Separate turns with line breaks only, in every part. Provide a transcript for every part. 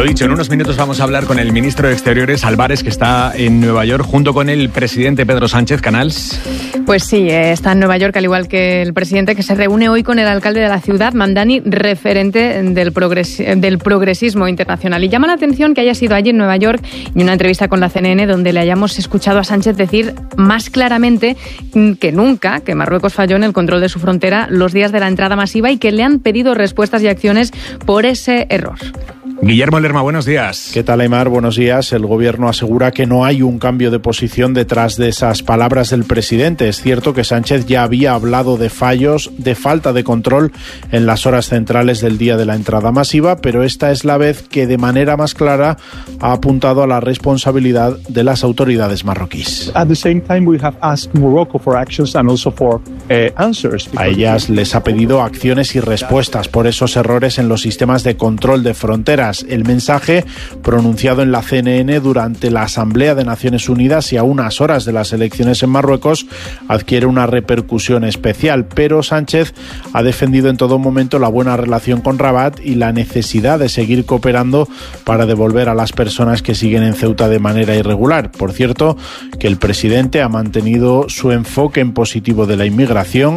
Lo dicho, en unos minutos vamos a hablar con el ministro de Exteriores, Álvarez, que está en Nueva York, junto con el presidente Pedro Sánchez. Canals.
Pues sí, está en Nueva York, al igual que el presidente, que se reúne hoy con el alcalde de la ciudad, Mamdani, referente del progresismo internacional. Y llama la atención que haya sido allí en Nueva York y una entrevista con la CNN donde le hayamos escuchado a Sánchez decir más claramente que nunca que Marruecos falló en el control de su frontera los días de la entrada masiva y que le han pedido respuestas y acciones por ese error.
Guillermo Lerma, buenos días.
¿Qué tal, Aimar? Buenos días. El gobierno asegura que no hay un cambio de posición detrás de esas palabras del presidente. Es cierto que Sánchez ya había hablado de fallos, de falta de control en las horas centrales del día de la entrada masiva, pero esta es la vez que de manera más clara ha apuntado a la responsabilidad de las autoridades marroquíes.
At the same time, we have asked Morocco for actions and also for answers.
A ellas les ha pedido acciones y respuestas por esos errores en los sistemas de control de fronteras. El mensaje, pronunciado en la CNN durante la Asamblea de Naciones Unidas y a unas horas de las elecciones en Marruecos, adquiere una repercusión especial, pero Sánchez ha defendido en todo momento la buena relación con Rabat y la necesidad de seguir cooperando para devolver a las personas que siguen en Ceuta de manera irregular. Por cierto, que el presidente ha mantenido su enfoque en positivo de la inmigración.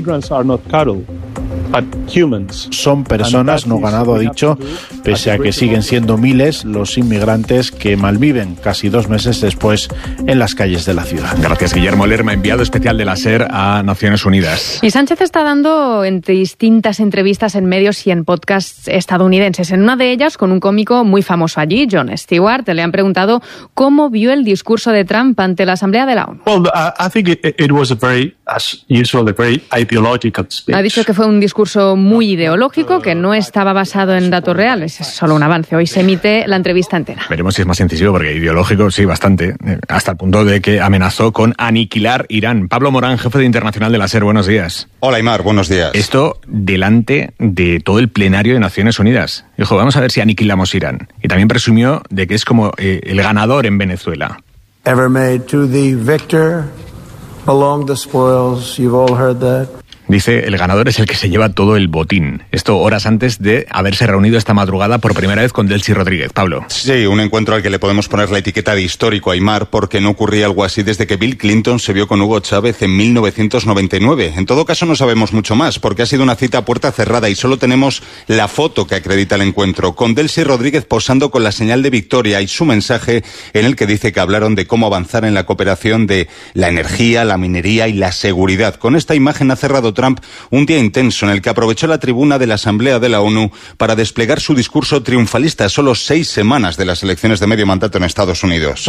Son personas, no ganado, ha dicho, pese a que siguen siendo miles los inmigrantes que malviven casi 2 meses después en las calles de la ciudad.
Gracias, Guillermo Lerma, enviado especial de la SER a Naciones Unidas.
Y Sánchez está dando distintas entrevistas en medios y en podcasts estadounidenses. En una de ellas, con un cómico muy famoso allí, Jon Stewart, le han preguntado cómo vio el discurso de Trump ante la Asamblea de la ONU.
I think it was a very, as usual, a very ideological speech.
Ha dicho que fue un discurso muy ideológico, que no estaba basado en datos reales. Es solo un avance. Hoy se emite la entrevista entera.
Veremos si es más incisivo, porque ideológico sí, bastante. Hasta el punto de que amenazó con aniquilar Irán. Pablo Morán, jefe de Internacional de la SER, buenos días.
Hola, Aimar, buenos días.
Esto delante de todo el plenario de Naciones Unidas. Dijo, vamos a ver si aniquilamos Irán. Y también presumió de que es como el ganador en Venezuela.
Ever made to the victor belong the spoils. You've all heard that.
Dice, el ganador es el que se lleva todo el botín. Esto horas antes de haberse reunido esta madrugada por primera vez con Delcy Rodríguez. Pablo.
Sí, un encuentro al que le podemos poner la etiqueta de histórico, Aimar, porque no ocurría algo así desde que Bill Clinton se vio con Hugo Chávez en 1999. En todo caso, no sabemos mucho más, porque ha sido una cita a puerta cerrada y solo tenemos la foto que acredita el encuentro, con Delcy Rodríguez posando con la señal de victoria y su mensaje en el que dice que hablaron de cómo avanzar en la cooperación de la energía, la minería y la seguridad. Con esta imagen ha cerrado Trump un día intenso en el que aprovechó la tribuna de la Asamblea de la ONU para desplegar su discurso triunfalista a solo 6 semanas de las elecciones de medio mandato en Estados Unidos.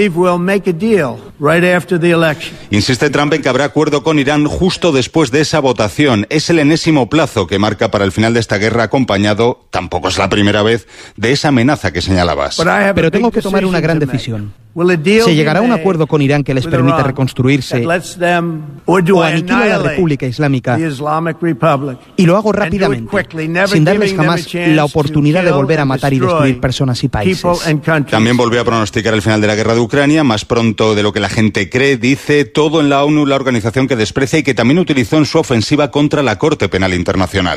Insiste Trump en que habrá acuerdo con Irán justo después de esa votación. Es el enésimo plazo que marca para el final de esta guerra, acompañado, tampoco es la primera vez, de esa amenaza que señalabas.
Pero tengo que tomar una gran decisión. ¿Se llegará a un acuerdo con Irán que les permita reconstruirse o aniquila la República Islámica? Y lo hago rápidamente, sin darles jamás la oportunidad de volver a matar y destruir personas y países.
También volvió a pronosticar el final de la guerra de Ucrania, más pronto de lo que la gente cree. Dice todo en la ONU, la organización que desprecia y que también utilizó en su ofensiva contra la Corte Penal Internacional.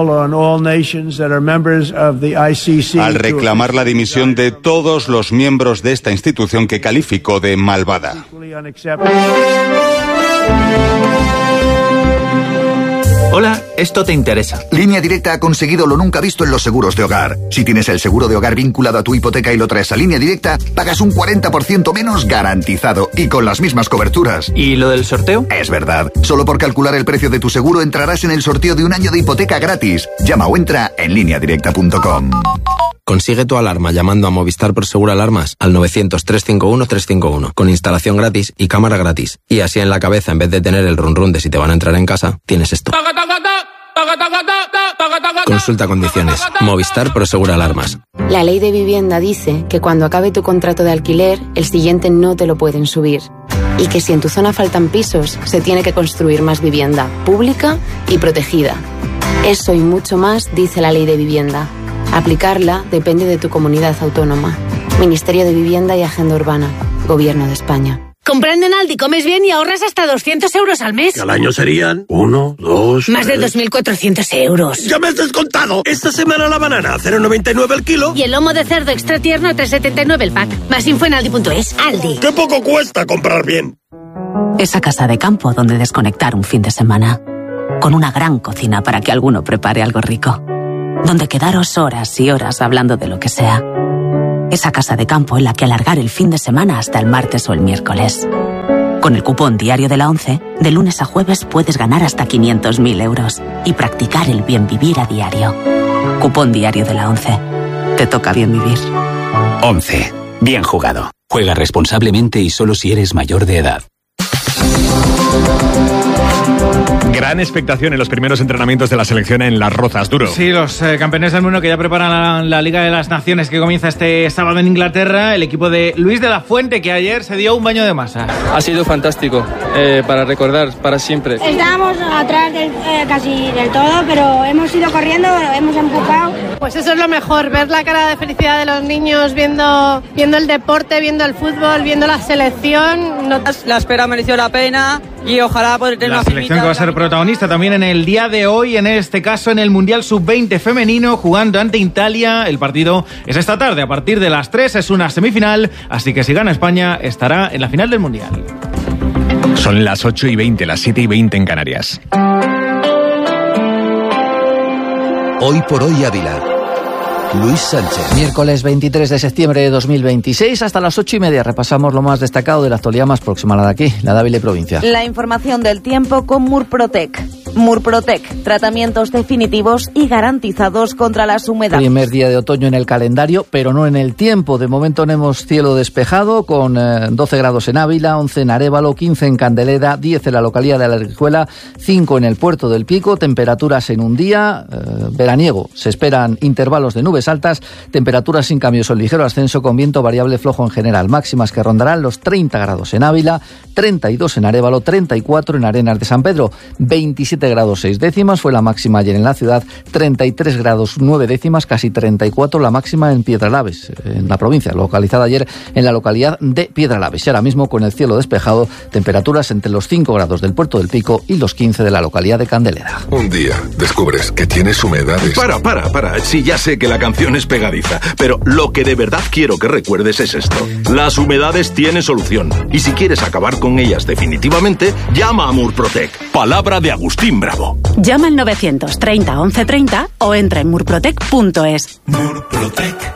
Al reclamar la dimisión de todos los miembros de esta institución que calificó de malvada.
Hola, esto te interesa.
Línea Directa ha conseguido lo nunca visto en los seguros de hogar. Si tienes el seguro de hogar vinculado a tu hipoteca y lo traes a Línea Directa, pagas un 40% menos garantizado y con las mismas coberturas.
¿Y lo del sorteo?
Es verdad. Solo por calcular el precio de tu seguro entrarás en el sorteo de un año de hipoteca gratis. Llama o entra en lineadirecta.com.
Consigue tu alarma llamando a Movistar Prosegur Alarmas al 900-351-351 con instalación gratis y cámara gratis. Y así en la cabeza, en vez de tener el run run de si te van a entrar en casa, tienes esto. Consulta condiciones. Movistar Prosegur Alarmas.
La ley de vivienda dice que cuando acabe tu contrato de alquiler, el siguiente no te lo pueden subir. Y que si en tu zona faltan pisos, se tiene que construir más vivienda, pública y protegida. Eso y mucho más dice la ley de vivienda. Aplicarla depende de tu comunidad autónoma. Ministerio de Vivienda y Agenda Urbana. Gobierno de España.
Comprando en Aldi comes bien y ahorras hasta 200 euros al mes.
Y al año serían 1, 2...
Más de 2.400 euros.
¡Ya me has descontado! Esta semana la banana, 0,99 el kilo.
Y el lomo de cerdo extra tierno, 3,79 el pack. Más info en Aldi.es. Aldi.
¡Qué poco cuesta comprar bien!
Esa casa de campo donde desconectar un fin de semana. Con una gran cocina para que alguno prepare algo rico. Donde quedaros horas y horas hablando de lo que sea. Esa casa de campo en la que alargar el fin de semana hasta el martes o el miércoles. Con el cupón diario de la 11, de lunes a jueves puedes ganar hasta 500.000 euros y practicar el bien vivir a diario. Cupón diario de la 11. Te toca bien vivir.
11. Bien jugado. Juega responsablemente y solo si eres mayor de edad.
Gran expectación en los primeros entrenamientos de la selección en Las Rozas, Duro.
Sí, los campeones del mundo que ya preparan la Liga de las Naciones que comienza este sábado en Inglaterra. El equipo de Luis de la Fuente, que ayer se dio un baño de masa.
Ha sido fantástico, para recordar, para siempre.
Estábamos atrás casi del todo, pero hemos ido corriendo, hemos empujado.
Pues eso es lo mejor, ver la cara de felicidad de los niños viendo el deporte, viendo el fútbol, viendo la selección.
La espera mereció la pena y ojalá poder tener
la selección que va a ser protagonista también en el día de hoy, en este caso en el Mundial Sub-20 femenino, jugando ante Italia. El partido es esta tarde a partir de las 3, es una semifinal, así que si gana España estará en la final del Mundial.
Son las 8:20, las 7:20 en Canarias.
Hoy por hoy Ávila. Luis Sánchez.
Miércoles 23 de septiembre de 2026, hasta las 8:30 repasamos lo más destacado de la actualidad más próxima, la de aquí, la de Ávila y provincia.
La información del tiempo con Murprotec. Murprotec, tratamientos definitivos y garantizados contra las humedades.
Primer día de otoño en el calendario, pero no en el tiempo. De momento tenemos cielo despejado con 12 grados en Ávila, 11 en Arévalo, 15 en Candeleda, 10 en la localidad de La Rijuela, 5 en el Puerto del Pico. Temperaturas en un día veraniego. Se esperan intervalos de nubes altas, temperaturas sin cambios o ligero ascenso con viento variable flojo en general. Máximas que rondarán los 30 grados en Ávila, 32 en Arévalo, 34 en Arenas de San Pedro, 27 grados 6 décimas fue la máxima ayer en la ciudad, 33 grados 9 décimas, casi 34 la máxima en Piedralaves, en la provincia, localizada ayer en la localidad de Piedralaves. Y ahora mismo con el cielo despejado, temperaturas entre los 5 grados del Puerto del Pico y los 15 de la localidad de Candeleda.
Un día descubres que tienes humedades.
Para. Sí, ya sé que la canción es pegadiza, pero lo que de verdad quiero que recuerdes es esto. Las humedades tienen solución. Y si quieres acabar con ellas definitivamente, llama a Murprotec. Palabra de Agustín Bravo.
Llama al 930 1130 o entra en murprotec.es.
Murprotec.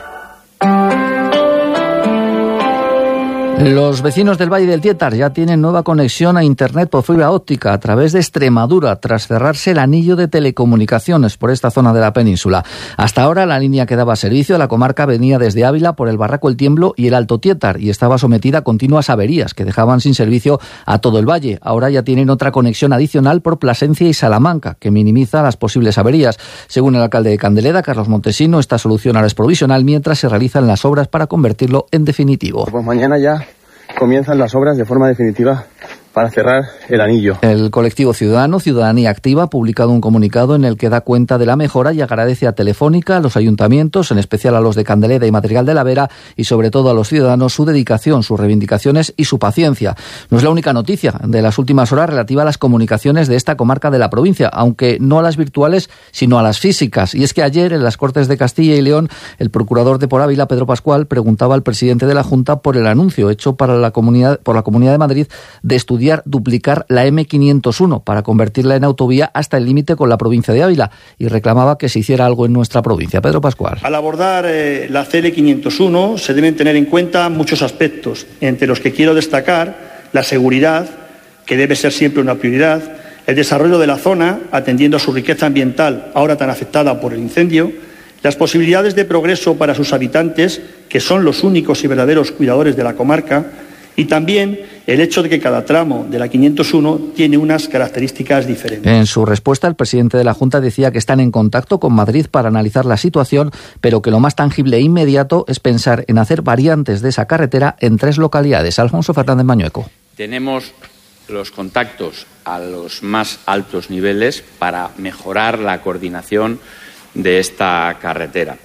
Los vecinos del Valle del Tietar ya tienen nueva conexión a Internet por fibra óptica a través de Extremadura, tras cerrarse el anillo de telecomunicaciones por esta zona de la península. Hasta ahora la línea que daba servicio a la comarca venía desde Ávila por el Barraco El Tiemblo y el Alto Tietar y estaba sometida a continuas averías que dejaban sin servicio a todo el valle. Ahora ya tienen otra conexión adicional por Plasencia y Salamanca, que minimiza las posibles averías. Según el alcalde de Candeleda, Carlos Montesino, esta solución ahora es provisional mientras se realizan las obras para convertirlo en definitivo.
Pues mañana ya comienzan las obras de forma definitiva para cerrar el anillo.
El colectivo ciudadano Ciudadanía Activa ha publicado un comunicado en el que da cuenta de la mejora y agradece a Telefónica, a los ayuntamientos, en especial a los de Candeleda y Madrigal de la Vera, y sobre todo a los ciudadanos, su dedicación, sus reivindicaciones y su paciencia. No es la única noticia de las últimas horas relativa a las comunicaciones de esta comarca de la provincia, aunque no a las virtuales, sino a las físicas. Y es que ayer, en las Cortes de Castilla y León, el procurador de por Ávila, Pedro Pascual, preguntaba al presidente de la Junta por el anuncio hecho por la Comunidad de Madrid de estudiar duplicar la M501 para convertirla en autovía hasta el límite con la provincia de Ávila y reclamaba que se hiciera algo en nuestra provincia. Pedro Pascual.
Al abordar la CL501 se deben tener en cuenta muchos aspectos, entre los que quiero destacar la seguridad, que debe ser siempre una prioridad, el desarrollo de la zona, atendiendo a su riqueza ambiental, ahora tan afectada por el incendio, las posibilidades de progreso para sus habitantes, que son los únicos y verdaderos cuidadores de la comarca, y también el hecho de que cada tramo de la 501 tiene unas características diferentes.
En su respuesta, el presidente de la Junta decía que están en contacto con Madrid para analizar la situación, pero que lo más tangible e inmediato es pensar en hacer variantes de esa carretera en 3 localidades. Alfonso Fernández Mañueco.
Tenemos los contactos a los más altos niveles para mejorar la coordinación de esta carretera.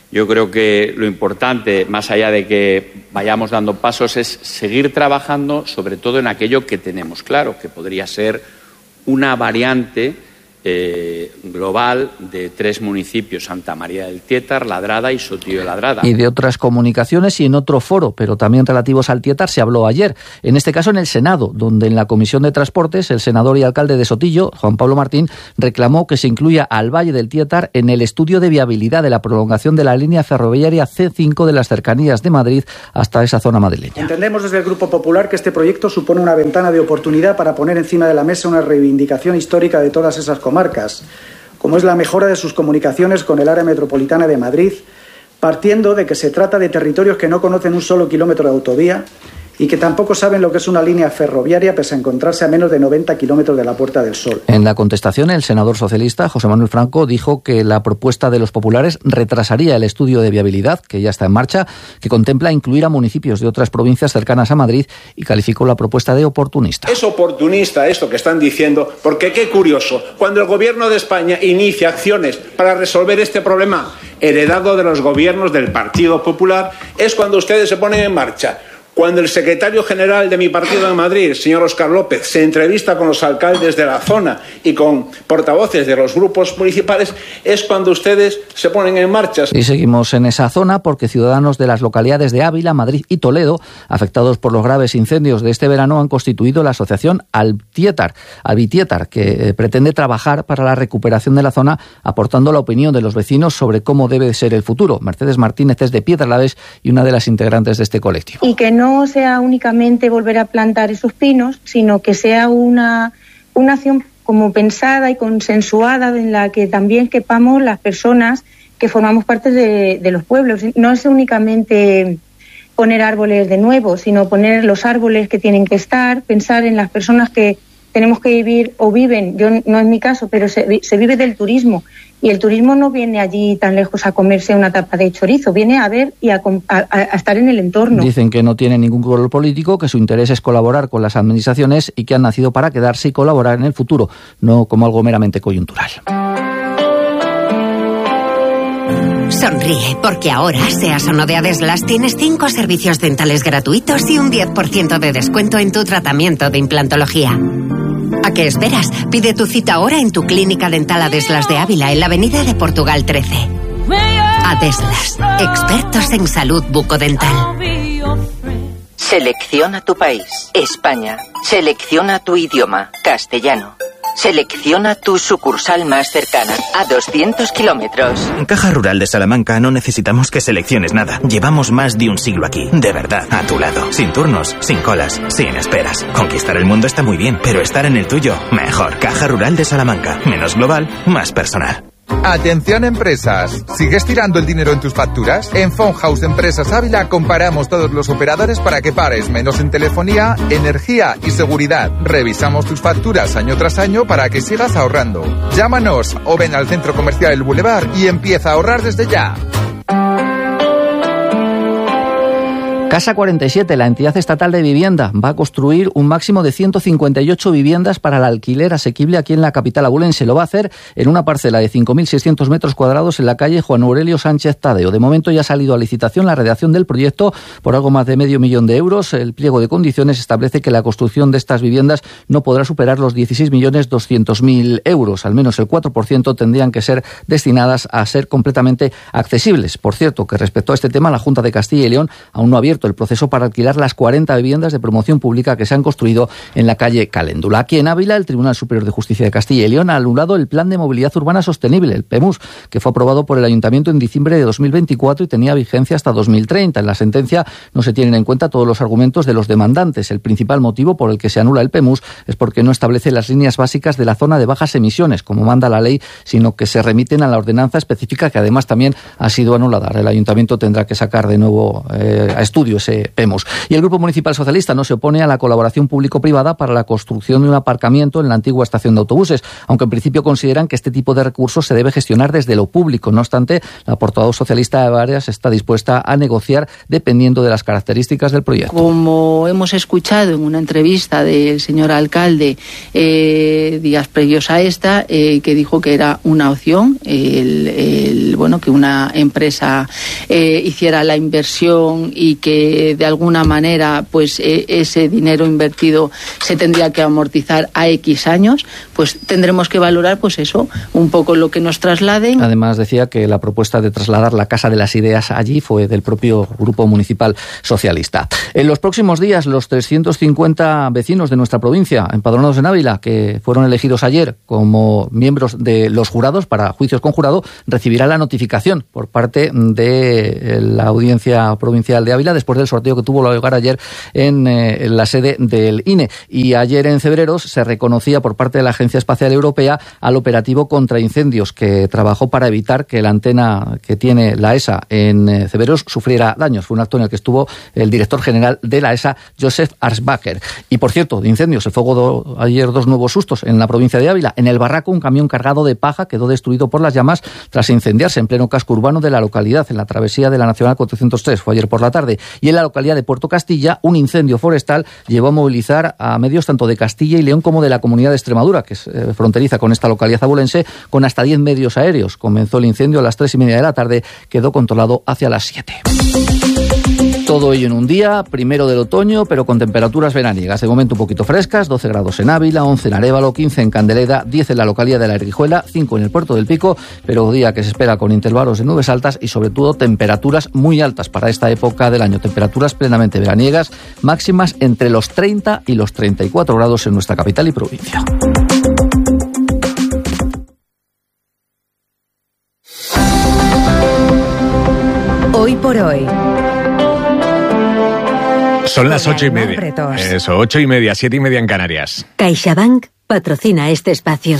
Yo creo que lo importante, más allá de que vayamos dando pasos, es seguir trabajando sobre todo en aquello que tenemos claro, que podría ser una variante global de 3 municipios, Santa María del Tietar, Ladrada y Sotillo de Ladrada.
Y de otras comunicaciones y en otro foro, pero también relativos al Tietar, se habló ayer. En este caso en el Senado, donde en la Comisión de Transportes el senador y alcalde de Sotillo, Juan Pablo Martín, reclamó que se incluya al Valle del Tietar en el estudio de viabilidad de la prolongación de la línea ferroviaria C5 de las cercanías de Madrid hasta esa zona madrileña.
Entendemos desde el Grupo Popular que este proyecto supone una ventana de oportunidad para poner encima de la mesa una reivindicación histórica de todas esas comarcas, como es la mejora de sus comunicaciones con el área metropolitana de Madrid, partiendo de que se trata de territorios que no conocen un solo kilómetro de autovía y que tampoco saben lo que es una línea ferroviaria pese a encontrarse a menos de 90 kilómetros de la Puerta del Sol.
En la contestación, el senador socialista José Manuel Franco dijo que la propuesta de los populares retrasaría el estudio de viabilidad, que ya está en marcha, que contempla incluir a municipios de otras provincias cercanas a Madrid, y calificó la propuesta de oportunista.
Es oportunista esto que están diciendo, porque qué curioso, cuando el Gobierno de España inicia acciones para resolver este problema heredado de los gobiernos del Partido Popular, es cuando ustedes se ponen en marcha. Cuando el secretario general de mi partido en Madrid, señor Óscar López, se entrevista con los alcaldes de la zona y con portavoces de los grupos municipales, es cuando ustedes se ponen en marcha.
Y seguimos en esa zona porque ciudadanos de las localidades de Ávila, Madrid y Toledo, afectados por los graves incendios de este verano, han constituido la asociación Albitietar, que pretende trabajar para la recuperación de la zona, aportando la opinión de los vecinos sobre cómo debe ser el futuro. Mercedes Martínez es de Piedralaves y una de las integrantes de este colectivo.
Y que no sea únicamente volver a plantar esos pinos, sino que sea una acción como pensada y consensuada en la que también quepamos las personas que formamos parte de los pueblos. No es únicamente poner árboles de nuevo, sino poner los árboles que tienen que estar, pensar en las personas que tenemos que vivir o viven, yo no es mi caso, pero se vive del turismo. Y el turismo no viene allí tan lejos a comerse una tapa de chorizo, viene a ver y a estar en el entorno.
Dicen que no tienen ningún color político, que su interés es colaborar con las administraciones y que han nacido para quedarse y colaborar en el futuro, no como algo meramente coyuntural.
Sonríe, porque ahora, seas o no de Adeslas, tienes 5 servicios dentales gratuitos y un 10% de descuento en tu tratamiento de implantología. ¿A qué esperas? Pide tu cita ahora en tu clínica dental Adeslas de Ávila, en la Avenida de Portugal 13. Adeslas, expertos en salud bucodental.
Selecciona tu país, España. Selecciona tu idioma, castellano. Selecciona tu sucursal más cercana, a 200 kilómetros.
En Caja Rural de Salamanca no necesitamos que selecciones nada. Llevamos más de un siglo aquí, de verdad, a tu lado. Sin turnos, sin colas, sin esperas. Conquistar el mundo está muy bien, pero estar en el tuyo, mejor. Caja Rural de Salamanca, menos global, más personal.
Atención empresas, ¿sigues tirando el dinero en tus facturas? En Phone House Empresas Ávila comparamos todos los operadores para que pares menos en telefonía, energía y seguridad. Revisamos tus facturas año tras año para que sigas ahorrando. Llámanos o ven al Centro Comercial El Boulevard y empieza a ahorrar desde ya.
Casa 47, la entidad estatal de vivienda, va a construir un máximo de 158 viviendas para el alquiler asequible aquí en la capital abulense. Lo va a hacer en una parcela de 5.600 metros cuadrados en la calle Juan Aurelio Sánchez Tadeo. De momento ya ha salido a licitación la redacción del proyecto por algo más de $500,000 de euros. El pliego de condiciones establece que la construcción de estas viviendas no podrá superar los 16.200.000 euros. Al menos el 4% tendrían que ser destinadas a ser completamente accesibles. Por cierto, que respecto a este tema, la Junta de Castilla y León aún no ha abierto el proceso para alquilar las 40 viviendas de promoción pública que se han construido en la calle Caléndula. Aquí en Ávila, el Tribunal Superior de Justicia de Castilla y León ha anulado el Plan de Movilidad Urbana Sostenible, el PEMUS, que fue aprobado por el Ayuntamiento en diciembre de 2024 y tenía vigencia hasta 2030. En la sentencia no se tienen en cuenta todos los argumentos de los demandantes. El principal motivo por el que se anula el PEMUS es porque no establece las líneas básicas de la zona de bajas emisiones, como manda la ley, sino que se remiten a la ordenanza específica, que además también ha sido anulada. El Ayuntamiento tendrá que sacar de nuevo a estudio estudio, ese PEMOS. Y el Grupo Municipal Socialista no se opone a la colaboración público-privada para la construcción de un aparcamiento en la antigua estación de autobuses, aunque en principio consideran que este tipo de recursos se debe gestionar desde lo público. No obstante, la portavoz socialista de Baleares está dispuesta a negociar dependiendo de las características del proyecto.
Como hemos escuchado en una entrevista del señor alcalde días previos a esta, que dijo que era una opción que una empresa hiciera la inversión y que de alguna manera pues ese dinero invertido se tendría que amortizar a X años, pues tendremos que valorar pues eso, un poco lo que nos trasladen.
Además decía que la propuesta de trasladar la Casa de las Ideas allí fue del propio Grupo Municipal Socialista. En los próximos días, los 350 vecinos de nuestra provincia, empadronados en Ávila, que fueron elegidos ayer como miembros de los jurados para juicios con jurado, recibirán la notificación por parte de la Audiencia Provincial de Ávila después del sorteo que tuvo lugar ayer en la sede del INE. Y ayer en Cebreros se reconocía por parte de la Agencia Espacial Europea al operativo contra incendios que trabajó para evitar que la antena que tiene la ESA en Cebreros sufriera daños. Fue un acto en el que estuvo el director general de la ESA, Joseph Arsbacher. Y por cierto, de incendios, el fuego ayer 2 nuevos sustos en la provincia de Ávila. En el Barraco, un camión cargado de paja quedó destruido por las llamas tras incendiarse en pleno casco urbano de la localidad, en la travesía de la Nacional 403. Fue ayer por la tarde. Y en la localidad de Puerto Castilla, un incendio forestal llevó a movilizar a medios tanto de Castilla y León como de la Comunidad de Extremadura, que es fronteriza con esta localidad abulense, con hasta 10 medios aéreos. Comenzó el incendio a las 3:30 de la tarde, quedó controlado hacia las 7. Todo ello en un día, primero del otoño, pero con temperaturas veraniegas. De momento un poquito frescas, 12 grados en Ávila, 11 en Arévalo, 15 en Candeleda, 10 en la localidad de La Erguijuela, 5 en el Puerto del Pico, pero día que se espera con intervalos de nubes altas y sobre todo temperaturas muy altas para esta época del año. Temperaturas plenamente veraniegas, máximas entre los 30 y los 34 grados en nuestra capital y provincia.
Hoy por hoy.
Son las 8:30. Eso, 8:30, 7:30 en Canarias.
CaixaBank patrocina este espacio.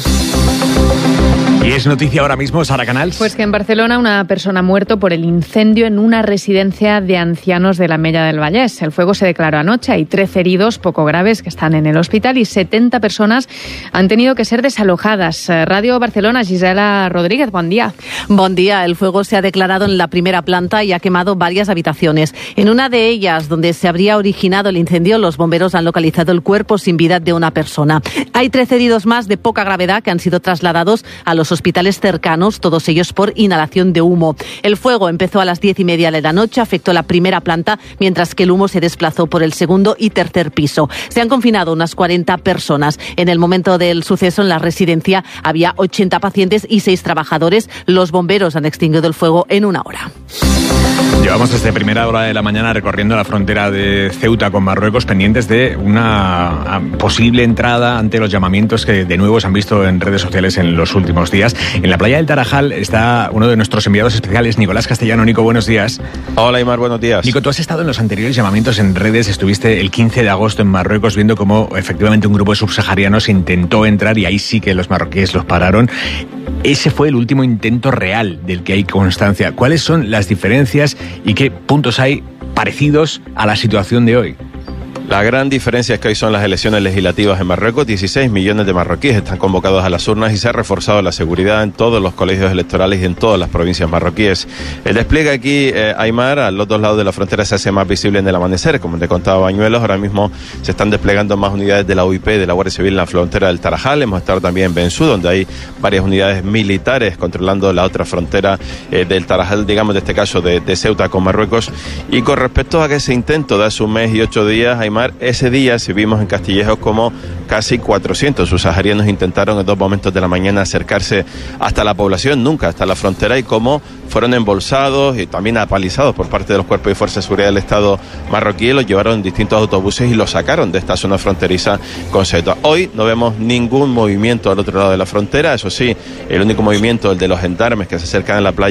Y es noticia ahora mismo, Sara Canals.
Pues que en Barcelona una persona ha muerto por el incendio en una residencia de ancianos de la Mella del Vallès. El fuego se declaró anoche. Hay 13 heridos poco graves que están en el hospital y 70 personas han tenido que ser desalojadas. Radio Barcelona, Gisela Rodríguez, buen día.
Buen día. El fuego se ha declarado en la primera planta y ha quemado varias habitaciones. En una de ellas, donde se habría originado el incendio, los bomberos han localizado el cuerpo sin vida de una persona. Hay 13 heridos más de poca gravedad que han sido trasladados a los hospitales cercanos, todos ellos por inhalación de humo. El fuego empezó a las 10:30 de la noche, afectó la primera planta, mientras que el humo se desplazó por el segundo y tercer piso. Se han confinado unas 40 personas. En el momento del suceso, en la residencia había 80 pacientes y 6 trabajadores. Los bomberos han extinguido el fuego en 1 hora.
Llevamos desde primera hora de la mañana recorriendo la frontera de Ceuta con Marruecos, pendientes de una posible entrada ante los llamamientos que de nuevo se han visto en redes sociales en los últimos días. En la playa del Tarajal está uno de nuestros enviados especiales, Nicolás Castellano. Nico, buenos días.
Hola, Aimar, buenos días.
Nico, tú has estado en los anteriores llamamientos en redes, estuviste el 15 de agosto en Marruecos viendo cómo efectivamente un grupo de subsaharianos intentó entrar y ahí sí que los marroquíes los pararon. Ese fue el último intento real del que hay constancia. ¿Cuáles son las diferencias y qué puntos hay parecidos a la situación de hoy?
La gran diferencia es que hoy son las elecciones legislativas en Marruecos. 16 millones de marroquíes están convocados a las urnas y se ha reforzado la seguridad en todos los colegios electorales y en todas las provincias marroquíes. El despliegue aquí, Aimar, a los dos lados de la frontera se hace más visible en el amanecer. Como te contaba Bañuelos, ahora mismo se están desplegando más unidades de la UIP, de la Guardia Civil en la frontera del Tarajal. Hemos estado también en Bensú, donde hay varias unidades militares controlando la otra frontera del Tarajal, digamos, de este caso de Ceuta con Marruecos. Y con respecto a que ese intento de hace un mes y 8 días, Aimar, ese día se vimos en Castillejos como casi 400 subsaharianos intentaron en 2 momentos de la mañana acercarse hasta la población, nunca hasta la frontera, y cómo fueron embolsados y también apalizados por parte de los cuerpos y fuerzas de seguridad del Estado marroquí. Los llevaron en distintos autobuses y los sacaron de esta zona fronteriza con Ceuta. Hoy no vemos ningún movimiento al otro lado de la frontera, eso sí, el único movimiento, el de los gendarmes que se acercan a la playa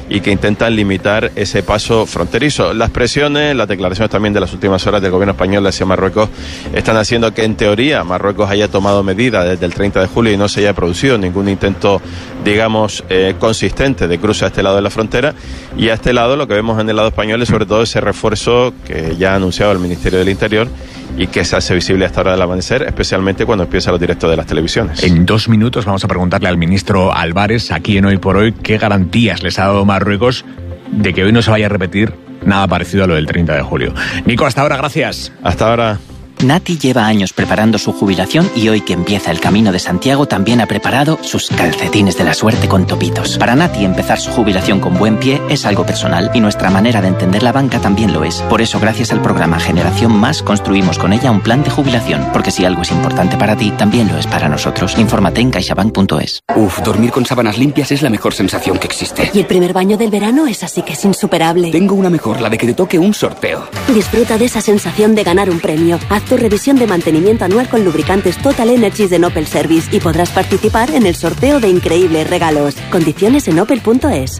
y que intentan limitar ese paso fronterizo. Las presiones, las declaraciones también de las últimas horas del gobierno español hacia Marruecos están haciendo que en teoría Marruecos haya tomado medidas desde el 30 de julio y no se haya producido ningún intento, digamos, consistente de cruce a este lado de la frontera. Y a este lado lo que vemos en el lado español es sobre todo ese refuerzo que ya ha anunciado el Ministerio del Interior y que se hace visible hasta ahora del amanecer, especialmente cuando empiezan los directos de las televisiones.
En 2 minutos vamos a preguntarle al ministro Álvarez, aquí en Hoy por Hoy, qué garantías les ha dado Marruecos de que hoy no se vaya a repetir nada parecido a lo del 30 de julio. Nico, hasta ahora, gracias.
Hasta ahora.
Nati lleva años preparando su jubilación y hoy que empieza el Camino de Santiago también ha preparado sus calcetines de la suerte con topitos. Para Nati empezar su jubilación con buen pie es algo personal y nuestra manera de entender la banca también lo es. Por eso gracias al programa Generación Más construimos con ella un plan de jubilación, porque si algo es importante para ti, también lo es para nosotros. Infórmate en caixabank.es.
Dormir con sábanas limpias es la mejor sensación que existe.
Y el primer baño del verano es así que es insuperable.
Tengo una mejor, la de que te toque un sorteo.
Disfruta de esa sensación de ganar un premio. Haz tu revisión de mantenimiento anual con lubricantes Total Energies de Opel Service y podrás participar en el sorteo de increíbles regalos. Condiciones en opel.es.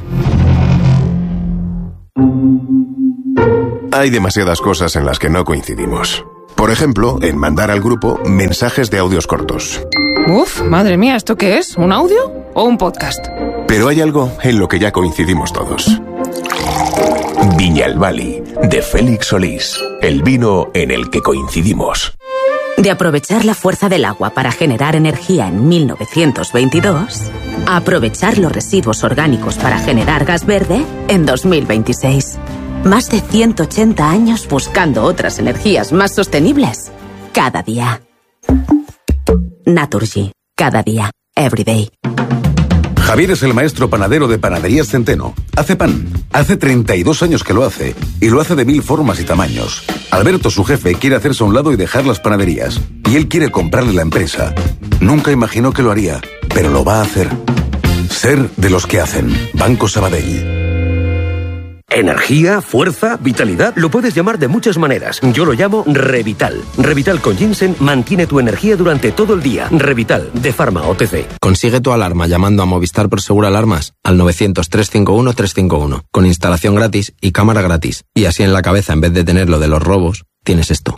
Hay demasiadas cosas en las que no coincidimos. Por ejemplo, en mandar al grupo mensajes de audios cortos.
Uf, madre mía, ¿esto qué es? ¿Un audio o un podcast?
Pero hay algo en lo que ya coincidimos todos. Viñalbali, de Félix Solís. El vino en el que coincidimos.
De aprovechar la fuerza del agua para generar energía en 1922, a aprovechar los residuos orgánicos para generar gas verde en 2026. Más de 180 años buscando otras energías más sostenibles. Cada día. Naturgy. Cada día. Everyday.
Javier es el maestro panadero de Panaderías Centeno. Hace pan. Hace 32 años que lo hace. Y lo hace de 1000 formas y tamaños. Alberto, su jefe, quiere hacerse a un lado y dejar las panaderías. Y él quiere comprarle la empresa. Nunca imaginó que lo haría, pero lo va a hacer. Ser de los que hacen. Banco Sabadell.
Energía, fuerza, vitalidad, lo puedes llamar de muchas maneras. Yo lo llamo Revital. Revital con ginseng mantiene tu energía durante todo el día. Revital, de Pharma OTC.
Consigue tu alarma llamando a Movistar Prosegur Alarmas al 900-351-351, con instalación gratis y cámara gratis. Y así en la cabeza, en vez de tener lo de los robos, tienes esto.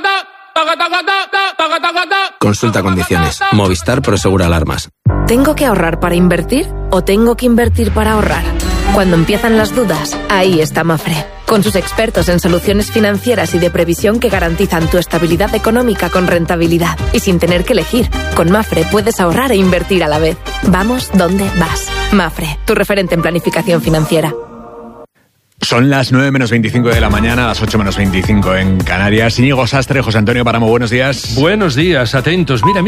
Consulta condiciones. Movistar Prosegur Alarmas.
¿Tengo que ahorrar para invertir o tengo que invertir para ahorrar? Cuando empiezan las dudas, ahí está Mafre, con sus expertos en soluciones financieras y de previsión que garantizan tu estabilidad económica con rentabilidad y sin tener que elegir. Con Mafre puedes ahorrar e invertir a la vez. Vamos donde vas. Mafre, tu referente en planificación financiera.
Son las 9 menos 25 de la mañana, las 8 menos 25 en Canarias. Íñigo Sastre, José Antonio Páramo, buenos días.
Buenos días, atentos. Mira.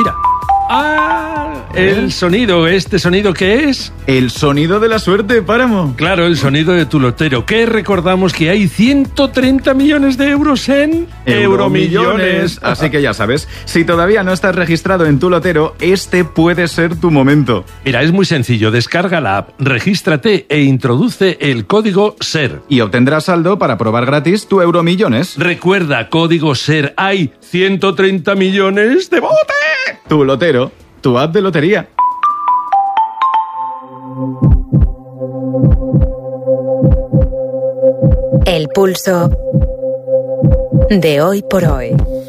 El sonido, ¿este sonido qué es?
El sonido de la suerte, Páramo.
Claro, el sonido de tu lotero. Que recordamos que hay 130 millones de euros en Euromillones.
Así que ya sabes, si todavía no estás registrado en tu lotero, este puede ser tu momento.
Mira, es muy sencillo. Descarga la app, regístrate e introduce el código SER.
Y obtendrás saldo para probar gratis tu Euromillones.
Recuerda, código SER. Hay 130 millones de bote.
Tu lotero. Tu app de lotería.
El pulso de Hoy por Hoy.